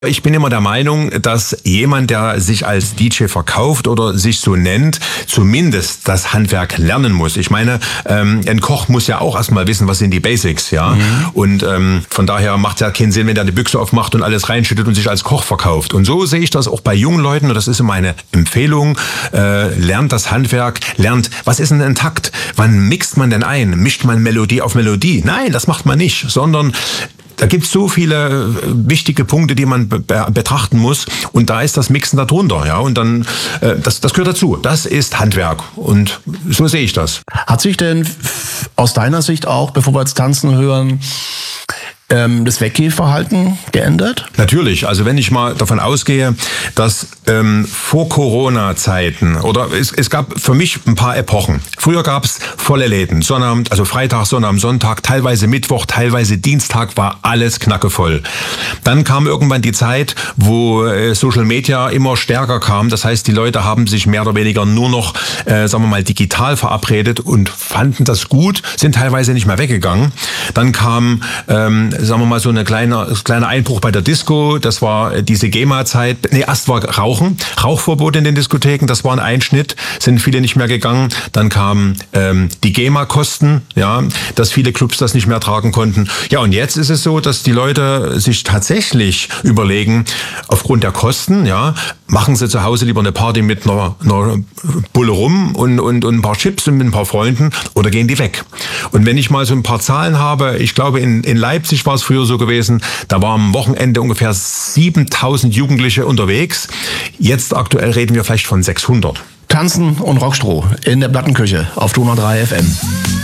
Ich bin immer der Meinung, dass jemand, der sich als DJ verkauft oder sich so nennt, zumindest das Handwerk lernen muss. Ich meine, ein Koch muss ja auch erstmal wissen, was sind die Basics, ja. Und von daher macht es ja keinen Sinn, wenn der die Büchse aufmacht und alles reinschüttet und sich als Koch verkauft. Und so sehe ich das auch bei jungen Leuten, und das ist immer eine Empfehlung. Lernt das Handwerk, lernt, was ist denn ein Takt? Wann mixt man denn ein? Mischt man Melodie auf Melodie? Nein, das macht man nicht, sondern da gibt es so viele wichtige Punkte, die man betrachten muss, und da ist das Mixen darunter, ja, und dann das gehört dazu. Das ist Handwerk, und so sehe ich das. Hat sich denn aus deiner Sicht auch, bevor wir jetzt tanzen hören, das Weggehverhalten geändert? Natürlich, also wenn ich mal davon ausgehe, dass vor Corona-Zeiten, oder es gab für mich ein paar Epochen. Früher gab es volle Läden, Sonnabend, also Freitag, Sonnabend, Sonntag, teilweise Mittwoch, teilweise Dienstag war alles knackevoll. Dann kam irgendwann die Zeit, wo Social Media immer stärker kam. Das heißt, die Leute haben sich mehr oder weniger nur noch, sagen wir mal, digital verabredet und fanden das gut, sind teilweise nicht mehr weggegangen. Dann kam sagen wir mal, so eine kleiner Einbruch bei der Disco. Das war diese GEMA-Zeit. Nee, erst war Rauchen. Rauchverbot in den Diskotheken. Das war ein Einschnitt. Sind viele nicht mehr gegangen. Dann kamen die GEMA-Kosten, ja, dass viele Clubs das nicht mehr tragen konnten. Ja, und jetzt ist es so, dass die Leute sich tatsächlich überlegen, aufgrund der Kosten, ja, machen sie zu Hause lieber eine Party mit einer Bulle rum und ein paar Chips und mit ein paar Freunden, oder gehen die weg. Und wenn ich mal so ein paar Zahlen habe, ich glaube in Leipzig war es früher so gewesen, da waren am Wochenende ungefähr 7.000 Jugendliche unterwegs. Jetzt aktuell reden wir vielleicht von 600. Tanzen und Rockstroh in der Plattenküche auf Donau 3 FM.